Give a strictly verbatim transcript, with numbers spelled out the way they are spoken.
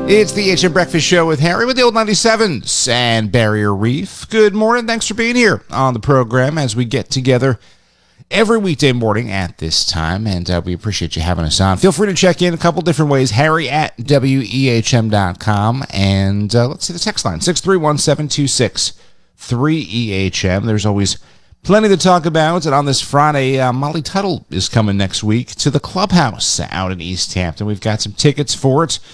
It's the H M Breakfast Show with Harry with the old ninety-seven Sand Barrier Reef. Good morning. Thanks for being here on the program as we get together every weekday morning at this time, and uh, we appreciate you having us on. Feel free to check in a couple different ways. Harry at W E H M dot com, and uh, let's see the text line, six three one, seven two six, three E H M. There's always plenty to talk about, and on this Friday, uh, Molly Tuttle is coming next week to the Clubhouse out in East Hampton. We've got some tickets for it.